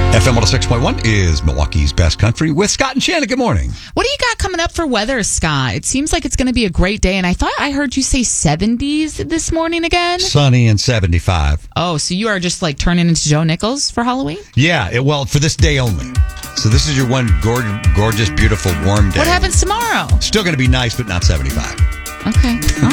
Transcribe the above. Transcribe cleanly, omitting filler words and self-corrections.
FM 106.1 is Milwaukee's best country with Scott and Shannon. Good morning. What do you got coming up for weather, Scott? It seems like it's going to be a great day, and I thought I heard you say 70s this morning again. Sunny and 75. Oh, so you are just like turning into Joe Nichols for Halloween? Yeah, well, for this day only. So this is your one gorgeous, beautiful, warm day. What happens tomorrow? Still going to be nice, but not 75. Okay.